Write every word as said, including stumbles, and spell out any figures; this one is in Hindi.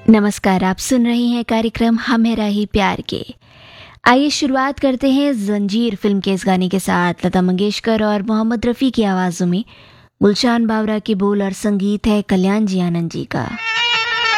नमस्कार, आप सुन रहे हैं कार्यक्रम हमें ही प्यार के। आइए शुरुआत करते हैं जंजीर फिल्म के इस गाने के साथ। लता मंगेशकर और मोहम्मद रफ़ी की आवाज़ों में गुलशान बावरा के बोल और संगीत है कल्याण जी आनंद जी का।